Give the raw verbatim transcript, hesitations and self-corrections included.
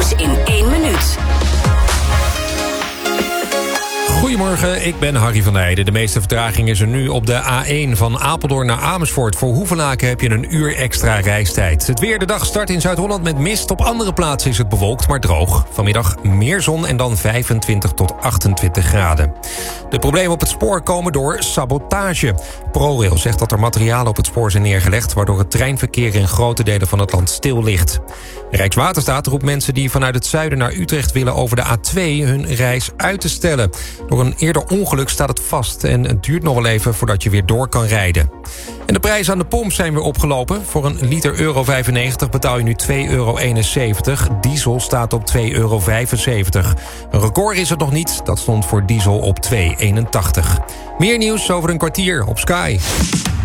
Nieuws in één minuut. Goedemorgen, ik ben Harry van Heijden. De meeste vertraging is er nu op de A één van Apeldoorn naar Amersfoort. Voor Hoevelaken heb je een uur extra reistijd. Het weer, de dag start in Zuid-Holland met mist. Op andere plaatsen is het bewolkt, maar droog. Vanmiddag meer zon en dan vijfentwintig tot achtentwintig graden. De problemen op het spoor komen door sabotage. ProRail zegt dat er materialen op het spoor zijn neergelegd, waardoor het treinverkeer in grote delen van het land stil ligt. Rijkswaterstaat roept mensen die vanuit het zuiden naar Utrecht willen over de A twee hun reis uit te stellen. Door een eerder ongeluk staat het vast en het duurt nog wel even voordat je weer door kan rijden. En de prijzen aan de pomp zijn weer opgelopen. Voor een liter euro vijfennegentig betaal je nu twee euro eenenzeventig. Diesel staat op twee euro vijfenzeventig. Een record is het nog niet, dat stond voor diesel op twee euro eenentachtig. Meer nieuws over een kwartier op Sky.